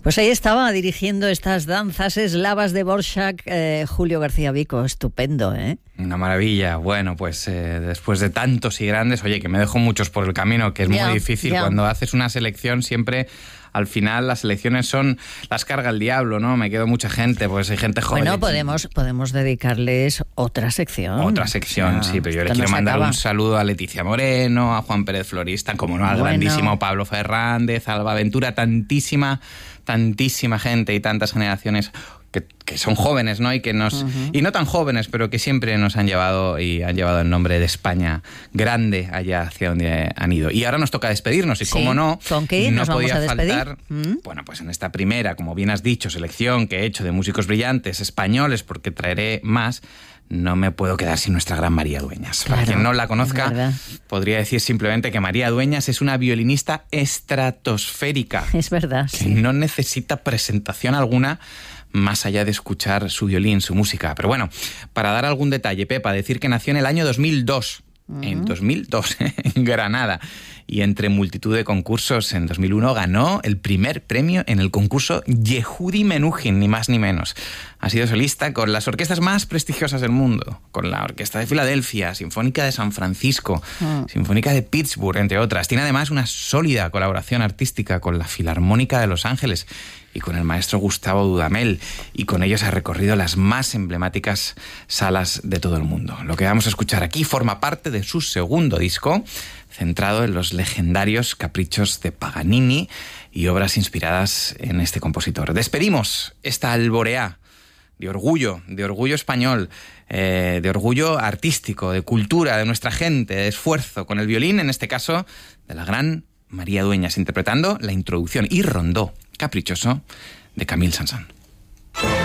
Pues ahí estaba dirigiendo estas danzas eslavas de Dvořák, Julio García Vico. Estupendo, ¿eh? Una maravilla. Bueno, pues después de tantos y grandes, oye, que me dejo muchos por el camino, que es muy difícil. Cuando haces una selección siempre... Al final las elecciones las carga el diablo, ¿no? Me quedo mucha gente, pues hay gente joven. Bueno, podemos dedicarles otra sección. Otra sección, sí, pero yo le quiero mandar un saludo a Leticia Moreno, a Juan Pérez Florista, como no, al grandísimo Pablo Fernández, a Alba Ventura, tantísima gente y tantas generaciones que son jóvenes, ¿no? Y que y no tan jóvenes, pero que siempre nos han llevado y han llevado el nombre de España grande allá hacia donde han ido. Y ahora nos toca despedirnos y cómo no, ¿con qué nos podía vamos a despedir? faltar, bueno, pues en esta primera, como bien has dicho, selección que he hecho de músicos brillantes españoles, porque traeré más. No me puedo quedar sin nuestra gran María Dueñas. Claro, para quien no la conozca, podría decir simplemente que María Dueñas es una violinista estratosférica. Es verdad, que no necesita presentación alguna más allá de escuchar su violín, su música. Pero bueno, para dar algún detalle, Pepa, decir que nació en el año 2002. En 2002, en Granada. Y entre multitud de concursos, en 2001 ganó el primer premio en el concurso Yehudi Menuhin, ni más ni menos. Ha sido solista con las orquestas más prestigiosas del mundo, con la Orquesta de Filadelfia, Sinfónica de San Francisco, Sinfónica de Pittsburgh, entre otras. Tiene además una sólida colaboración artística con la Filarmónica de Los Ángeles y con el maestro Gustavo Dudamel, y con ellos ha recorrido las más emblemáticas salas de todo el mundo. Lo que vamos a escuchar aquí forma parte de su segundo disco, centrado en los legendarios caprichos de Paganini y obras inspiradas en este compositor. Despedimos esta alboreá de orgullo español, de orgullo artístico, de cultura, de nuestra gente, de esfuerzo, con el violín, en este caso, de la gran María Dueñas, interpretando la introducción y rondó caprichoso de Camille Saint-Saëns.